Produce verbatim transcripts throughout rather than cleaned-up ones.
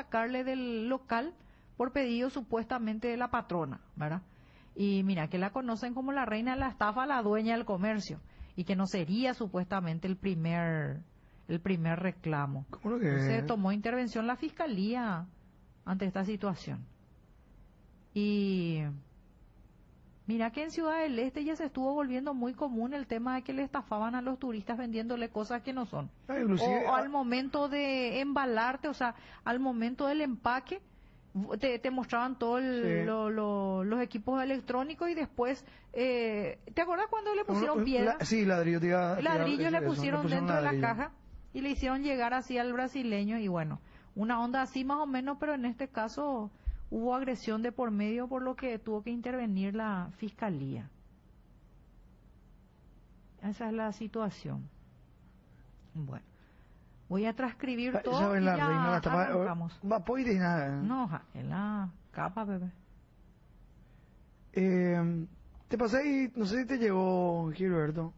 sacarle del local por pedido supuestamente de la patrona, ¿verdad? Y mira, que la conocen como la reina de la estafa, la dueña del comercio, y que no sería supuestamente el primer el primer reclamo. ¿Cómo lo que Entonces tomó intervención la fiscalía ante esta situación. Y mira que en Ciudad del Este ya se estuvo volviendo muy común el tema de que le estafaban a los turistas vendiéndole cosas que no son. Ah, inclusive, o, o ah, al momento de embalarte, o sea, al momento del empaque, te, te mostraban todos Sí. lo, lo, los equipos electrónicos y después, eh, ¿te acuerdas cuando le pusieron Uno- piedra? la- sí, ladrillo, te iba- te iba a Ladrillos decir le eso, pusieron dentro de la ladrillo. caja y le hicieron llegar así al brasileño y bueno, una onda así más o menos, pero en este caso hubo agresión de por medio, por lo que tuvo que intervenir la fiscalía. Esa es la situación. Bueno, voy a transcribir Ah, todo ¿saben y la ya reina? La tapa- arrancamos. Va, pues, de nada. No, ja, en la capa, bebé. Eh, te pasé y no sé si te llegó, Gilberto,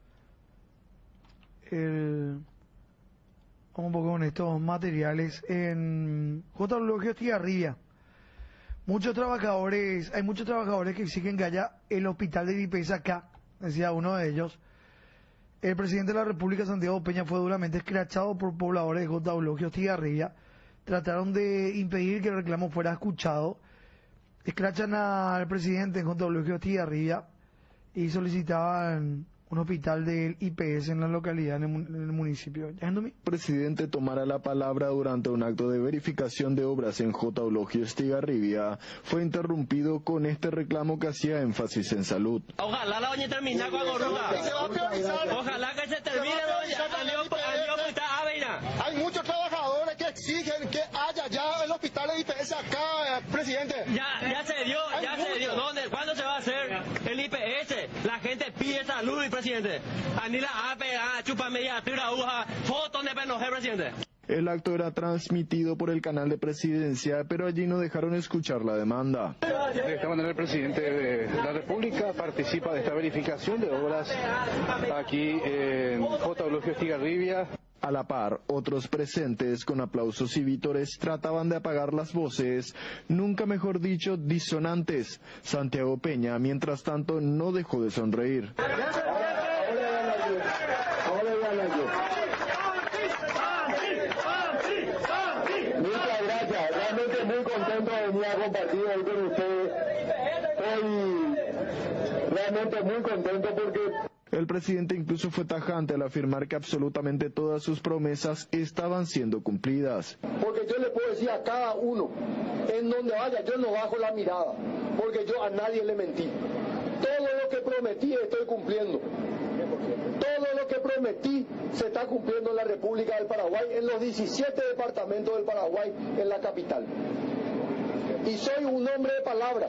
el, un poco con estos materiales en J. W. Estigarribia. Muchos trabajadores, hay muchos trabajadores que exigen que haya el hospital de I P S acá, decía uno de ellos. El presidente de la República, Santiago Peña, fue duramente escrachado por pobladores de J. W. Estigarribia. Trataron de impedir que el reclamo fuera escuchado. Escrachan al presidente en J. W. Estigarribia y solicitaban un hospital del I P S en la localidad, en el, mun- en el municipio. ¿Yándome? El presidente tomara la palabra durante un acto de verificación de obras en J. Eulogio Estigarribia, fue interrumpido con este reclamo que hacía énfasis en salud. Ojalá la doña termine con Gorruga. Ojalá que se termine, doña. Hay muchos trabajadores que exigen que haya ya el hospital de I P S acá, eh, presidente. Ya, ya se dio, ya se dio. ¿Dónde? ¿Cuándo se va a hacer el I P S? La gente pide salud, presidente. Ani la A P A, chupa media, tira uja, fotos de penoje, presidente. El acto era transmitido por el canal de Presidencia, pero allí no dejaron escuchar la demanda. De esta manera el presidente de la República participa de esta verificación de obras aquí en J. Eulogio Estigarribia. A la par, otros presentes, con aplausos y vítores, trataban de apagar las voces, nunca mejor dicho, disonantes. Santiago Peña, mientras tanto, no dejó de sonreír. Muchas gracias, realmente muy contento de venir a compartir hoy con ustedes. Estoy realmente muy contento porque El presidente incluso fue tajante al afirmar que absolutamente todas sus promesas estaban siendo cumplidas. Porque yo le puedo decir a cada uno, en donde vaya, yo no bajo la mirada, porque yo a nadie le mentí. Todo lo que prometí estoy cumpliendo. Todo lo que prometí se está cumpliendo en la República del Paraguay, en los diecisiete departamentos del Paraguay, en la capital. Y soy un hombre de palabra.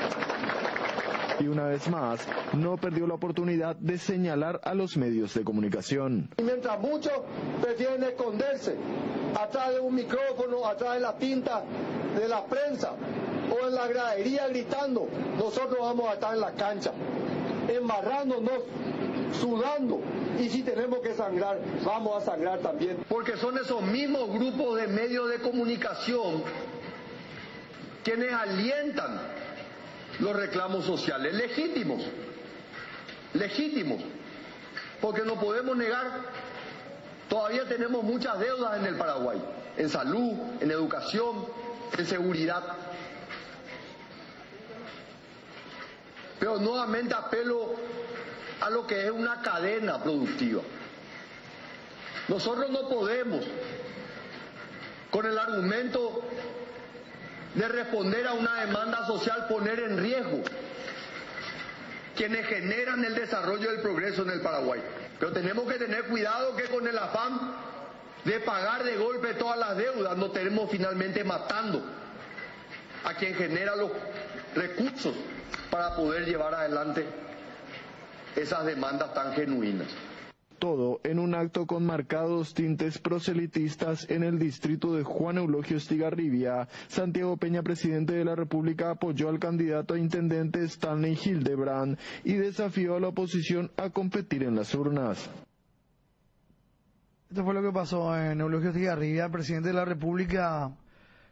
Y una vez más, no perdió la oportunidad de señalar a los medios de comunicación. Y mientras muchos prefieren esconderse atrás de un micrófono, atrás de la tinta de la prensa o en la gradería gritando, nosotros vamos a estar en la cancha, embarrándonos, sudando, y si tenemos que sangrar, vamos a sangrar también. Porque son esos mismos grupos de medios de comunicación quienes alientan los reclamos sociales, legítimos, legítimos, porque no podemos negar, todavía tenemos muchas deudas en el Paraguay, en salud, en educación, en seguridad. Pero nuevamente apelo a lo que es una cadena productiva. Nosotros no podemos, con el argumento de responder a una demanda social, poner en riesgo quienes generan el desarrollo y el progreso en el Paraguay. Pero tenemos que tener cuidado que con el afán de pagar de golpe todas las deudas, nos tenemos finalmente matando a quien genera los recursos para poder llevar adelante esas demandas tan genuinas. Todo en un acto con marcados tintes proselitistas en el distrito de Juan Eulogio Estigarribia. Santiago Peña, presidente de la República, apoyó al candidato a intendente Stanley Hildebrand y desafió a la oposición a competir en las urnas. Esto fue lo que pasó en Eulogio Estigarribia. El presidente de la República